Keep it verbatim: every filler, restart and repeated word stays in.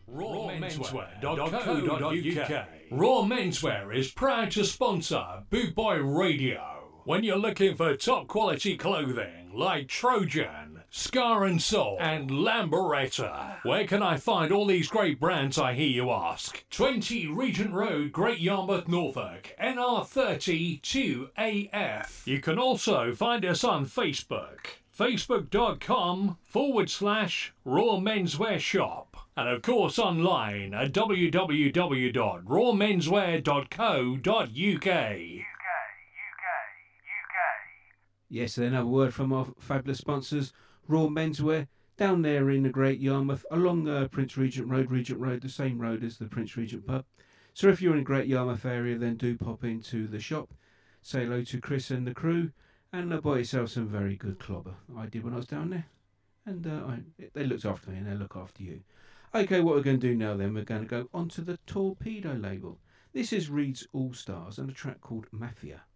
raw menswear dot co dot U K. Raw Menswear is proud to sponsor Boot Boy Radio. When you're looking for top quality clothing like Trojan, Scar and Soul, and Lamberetta, where can I find all these great brands, I hear you ask? twenty Regent Road, Great Yarmouth, Norfolk, N R thirty two A F. You can also find us on Facebook, facebook.com forward slash Raw Menswear Shop. And of course online at w w w dot raw menswear dot co dot U K. Yes, then a word from our fabulous sponsors, Raw Menswear, down there in the Great Yarmouth, along uh, Prince Regent Road, Regent Road, the same road as the Prince Regent pub. So if you're in the Great Yarmouth area, then do pop into the shop, say hello to Chris and the crew, and uh, buy yourself some very good clobber. I did when I was down there, and uh, I, they looked after me and they look after you. Okay, what we're going to do now then, we're going to go onto the Torpedo label. This is Reed's All Stars and a track called Mafia.